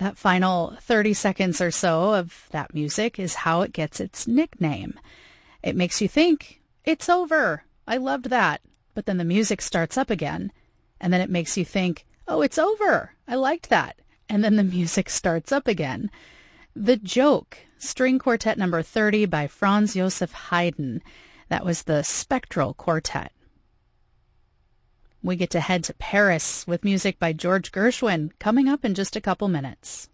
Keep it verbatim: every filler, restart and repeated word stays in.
That final thirty seconds or so of that music is how it gets its nickname. It makes you think, it's over. I loved that. But then the music starts up again. And then it makes you think, oh, it's over. I liked that. And then the music starts up again. The Joke, String Quartet number thirty by Franz Joseph Haydn. That was the Spectral Quartet. We get to head to Paris with music by George Gershwin coming up in just a couple minutes.